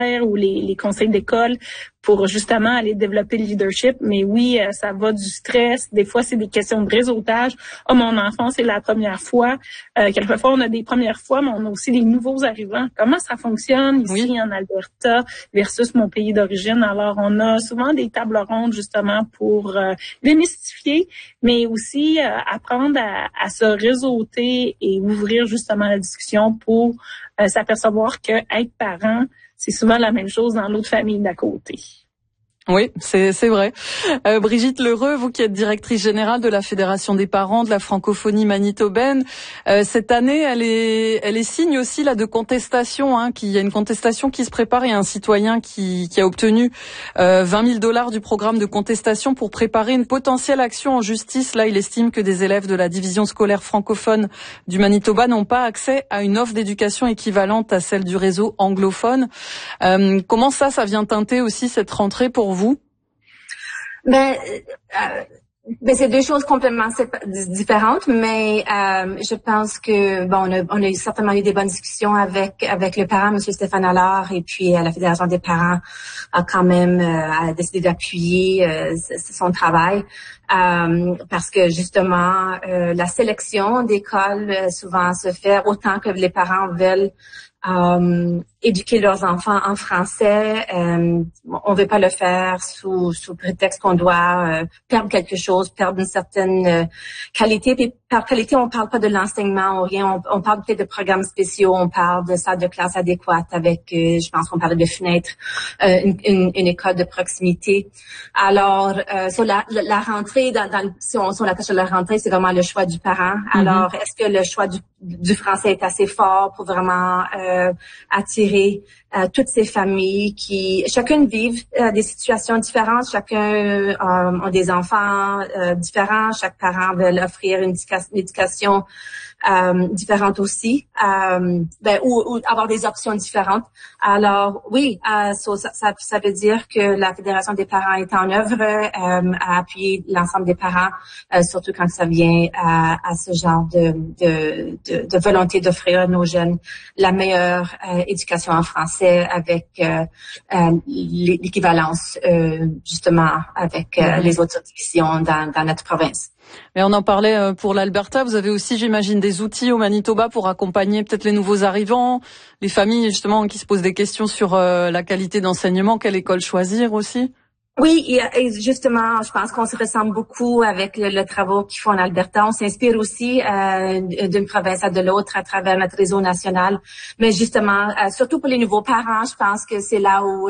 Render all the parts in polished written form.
ou les conseils d'école pour justement aller développer le leadership. Mais oui, ça va du stress. Des fois, c'est des questions de réseautage. Oh, mon enfant, c'est la première fois. Quelquefois, on a des premières fois, mais on a aussi des nouveaux arrivants. Comment ça fonctionne ici en Alberta versus mon pays d'origine? Alors, on a souvent des tables rondes justement pour démystifier, mais aussi apprendre à se réseauter et ouvrir justement la discussion pour s'apercevoir que être parent, c'est souvent la même chose dans l'autre famille d'à côté. Oui, c'est vrai. Brigitte Lheureux, vous qui êtes directrice générale de la Fédération des parents de la francophonie manitobaine, cette année, elle est signe aussi là de contestation. Qu'il y a une contestation qui se prépare. Il y a un citoyen qui a obtenu $20 000 du programme de contestation pour préparer une potentielle action en justice. Là, il estime que des élèves de la division scolaire francophone du Manitoba n'ont pas accès à une offre d'éducation équivalente à celle du réseau anglophone. Comment ça vient teinter aussi cette rentrée pour vous? Ben, c'est deux choses complètement différentes, mais je pense que on a certainement eu des bonnes discussions avec le parent, M. Stéphane Allard, et puis la Fédération des parents a quand même décidé d'appuyer son travail parce que justement la sélection d'écoles souvent se fait autant que les parents veulent éduquer leurs enfants en français. On veut pas le faire sous prétexte qu'on doit perdre quelque chose, perdre une certaine qualité. Puis par qualité, on parle pas de l'enseignement ou rien. On parle peut-être de programmes spéciaux. On parle de salles de classe adéquates avec, je pense qu'on parle de fenêtres, une école de proximité. Alors, sur la rentrée, si on l'attache à la rentrée, c'est vraiment le choix du parent. Alors, est-ce que le choix du français est assez fort pour vraiment attirer toutes ces familles qui chacune vivent des situations différentes, chacun a des enfants différents, chaque parent veut offrir une éducation différente aussi, ou avoir des options différentes. Alors oui, ça veut dire que la Fédération des parents est en œuvre à appuyer l'ensemble des parents, surtout quand ça vient à ce genre de volonté d'offrir à nos jeunes la meilleure éducation en français avec l'équivalence justement avec les autres divisions dans notre province. Mais on en parlait pour l'Alberta. Vous avez aussi, j'imagine, des outils au Manitoba pour accompagner peut-être les nouveaux arrivants, les familles justement qui se posent des questions sur la qualité d'enseignement, quelle école choisir aussi. Oui, et justement, je pense qu'on se ressemble beaucoup avec le travail qu'ils font en Alberta. On s'inspire aussi d'une province à de l'autre à travers notre réseau national. Mais justement, surtout pour les nouveaux parents, je pense que c'est là où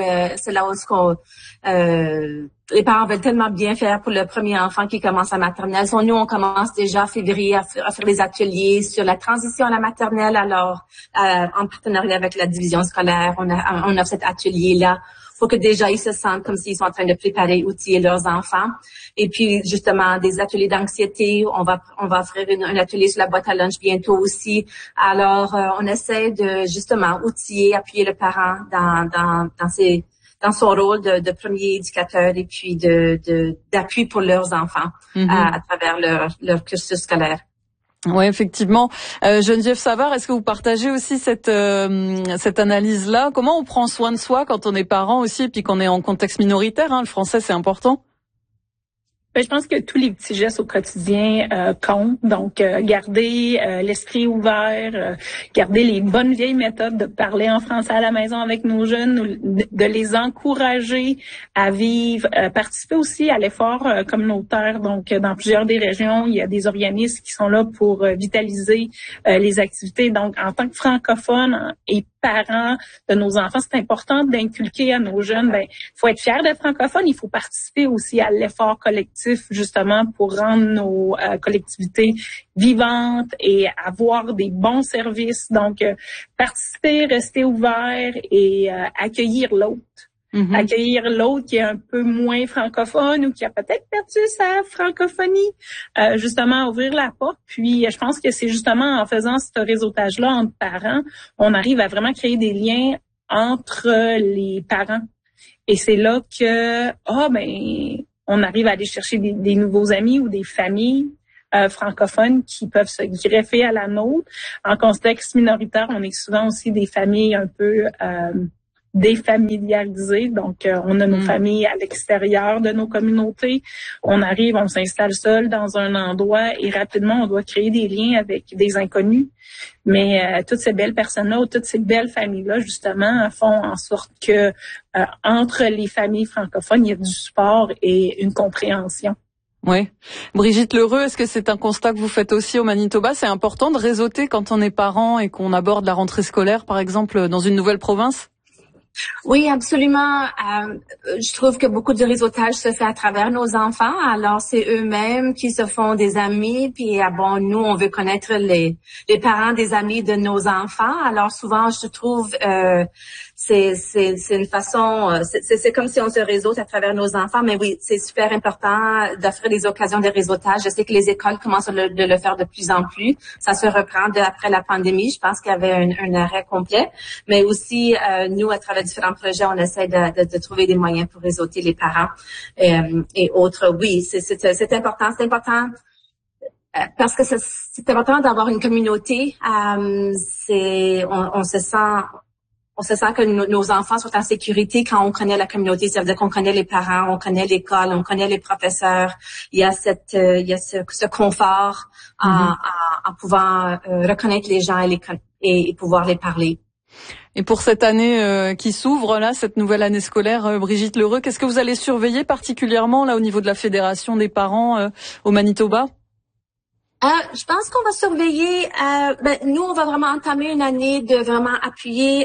les parents veulent tellement bien faire pour le premier enfant qui commence à maternelle. Nous, on commence déjà en février à faire des ateliers sur la transition à la maternelle. Alors, en partenariat avec la division scolaire, on a cet atelier-là. Faut que déjà ils se sentent comme s'ils sont en train de préparer, outiller leurs enfants. Et puis justement des ateliers d'anxiété. On va offrir un atelier sur la boîte à lunch bientôt aussi. Alors on essaie de justement outiller, appuyer le parent dans son rôle de premier éducateur et puis d'appui pour leurs enfants à travers leur cursus scolaire. Oui, effectivement. Geneviève Savard, est-ce que vous partagez aussi cette analyse-là? Comment on prend soin de soi quand on est parent aussi et puis qu'on est en contexte minoritaire, le français, c'est important? Je pense que tous les petits gestes au quotidien comptent. Donc, garder l'esprit ouvert, garder les bonnes vieilles méthodes de parler en français à la maison avec nos jeunes, de les encourager à vivre, participer aussi à l'effort communautaire. Donc, dans plusieurs des régions, il y a des organismes qui sont là pour vitaliser les activités. Donc, en tant que francophones et parents de nos enfants, c'est important d'inculquer à nos jeunes, il faut être fier d'être francophone, il faut participer aussi à l'effort collectif, justement, pour rendre nos collectivités vivantes et avoir des bons services. Donc, participer, rester ouvert et accueillir l'autre. Accueillir l'autre qui est un peu moins francophone ou qui a peut-être perdu sa francophonie, justement ouvrir la porte. Puis je pense que c'est justement en faisant ce réseautage-là entre parents, on arrive à vraiment créer des liens entre les parents. Et c'est là que on arrive à aller chercher des nouveaux amis ou des familles francophones qui peuvent se greffer à la nôtre. En contexte minoritaire, on est souvent aussi des familles un peu défamiliarisés. Donc, on a nos familles à l'extérieur de nos communautés. On arrive, on s'installe seul dans un endroit et rapidement, on doit créer des liens avec des inconnus. Mais toutes ces belles personnes-là ou toutes ces belles familles-là, justement, font en sorte que entre les familles francophones, il y a du support et une compréhension. Oui. Brigitte Lheureux, est-ce que c'est un constat que vous faites aussi au Manitoba? C'est important de réseauter quand on est parent et qu'on aborde la rentrée scolaire, par exemple, dans une nouvelle province? Oui, absolument. Je trouve que beaucoup de réseautage se fait à travers nos enfants. Alors, c'est eux-mêmes qui se font des amis. Puis, bon, nous, on veut connaître les parents des amis de nos enfants. Alors, souvent, je trouve, c'est une façon, c'est comme si on se réseaute à travers nos enfants. Mais oui, c'est super important d'offrir des occasions de réseautage. Je sais que les écoles commencent de le faire de plus en plus. Ça se reprend après la pandémie. Je pense qu'il y avait un arrêt complet. Mais aussi, nous, à travers différents projets, on essaie de trouver des moyens pour réseauter les parents et autres. Oui, c'est important. C'est important parce que c'est important d'avoir une communauté. On se sent que nos enfants sont en sécurité quand on connaît la communauté. Ça veut dire qu'on connaît les parents, on connaît l'école, on connaît les professeurs. Il y a ce confort en pouvant reconnaître les gens et pouvoir les parler. Et pour cette année qui s'ouvre, là, cette nouvelle année scolaire, Brigitte Lheureux, qu'est-ce que vous allez surveiller particulièrement là au niveau de la Fédération des parents au Manitoba? Je pense qu'on va surveiller. Nous, on va vraiment entamer une année de vraiment appuyer.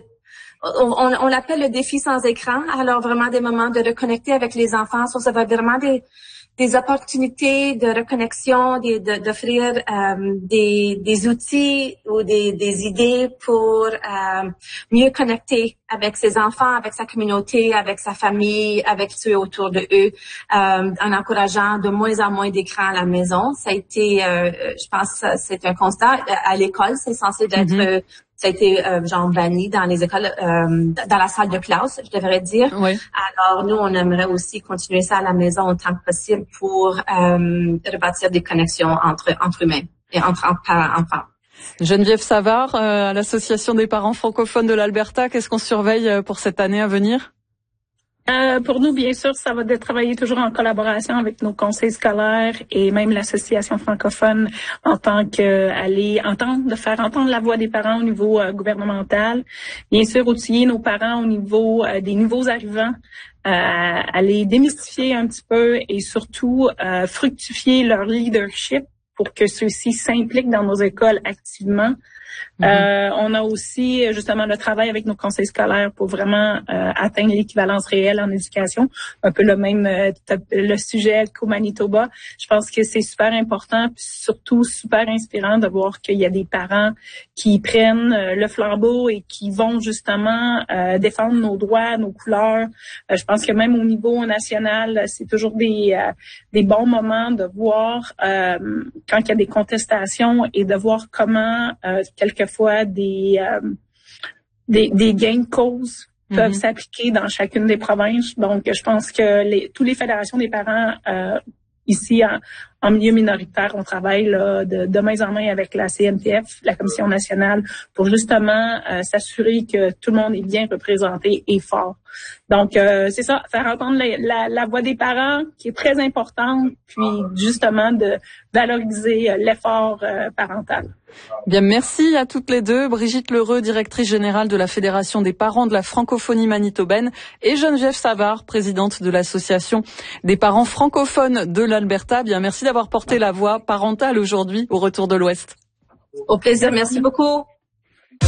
On l'appelle le défi sans écran. Alors vraiment des moments de reconnecter avec les enfants. Ça va vraiment des opportunités de reconnexion, d'offrir des outils ou des idées pour mieux connecter avec ses enfants, avec sa communauté, avec sa famille, avec ceux autour de eux, en encourageant de moins en moins d'écrans à la maison. Ça a été, je pense, c'est un constat. À l'école, c'est censé d'être ça a été banni dans les écoles, dans la salle de classe, je devrais dire. Oui. Alors, nous, on aimerait aussi continuer ça à la maison autant que possible pour rebâtir des connexions entre humains et entre enfants. Geneviève Savard, à l'Association des parents francophones de l'Alberta, qu'est-ce qu'on surveille pour cette année à venir? Pour nous, bien sûr, ça va de travailler toujours en collaboration avec nos conseils scolaires et même l'association francophone en tant que de faire entendre la voix des parents au niveau gouvernemental. Bien sûr, outiller nos parents au niveau des nouveaux arrivants, à les démystifier un petit peu et surtout fructifier leur leadership pour que ceux-ci s'impliquent dans nos écoles activement. On a aussi justement le travail avec nos conseils scolaires pour vraiment atteindre l'équivalence réelle en éducation, un peu le sujet qu'au Manitoba. Je pense que c'est super important, puis surtout super inspirant de voir qu'il y a des parents qui prennent le flambeau et qui vont justement défendre nos droits, nos couleurs. Je pense que même au niveau national, c'est toujours des bons moments de voir quand il y a des contestations et de voir comment quelquefois des gains de cause peuvent s'appliquer dans chacune des provinces. Donc, je pense que tous les fédérations des parents ici en milieu minoritaire, on travaille là, de main en main avec la CNTF, la Commission nationale, pour justement s'assurer que tout le monde est bien représenté et fort. Donc, c'est ça, faire entendre la voix des parents qui est très importante, puis justement de valoriser l'effort parental. Bien, merci à toutes les deux. Brigitte Lheureux, directrice générale de la Fédération des parents de la francophonie manitobaine, et Geneviève Savard, présidente de l'Association des parents francophones de l'Alberta. Bien, merci d'avoir porté la voix parentale aujourd'hui au Retour de l'Ouest. Au plaisir, merci beaucoup.